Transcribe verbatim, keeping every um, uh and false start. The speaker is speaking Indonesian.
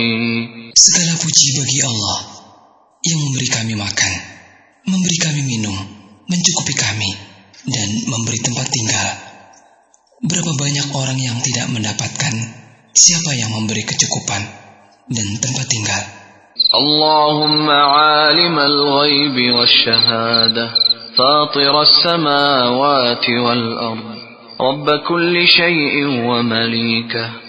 Segala puji bagi Allah yang memberi kami makan, memberi kami minum, mencukupi kami, dan memberi tempat tinggal. Berapa banyak orang yang tidak mendapatkan siapa yang memberi kecukupan dan tempat tinggal. Allahumma alimal ghaibi wasyahadah, fatiras samawati wal ard, rabb kulli syai'in wa malikah.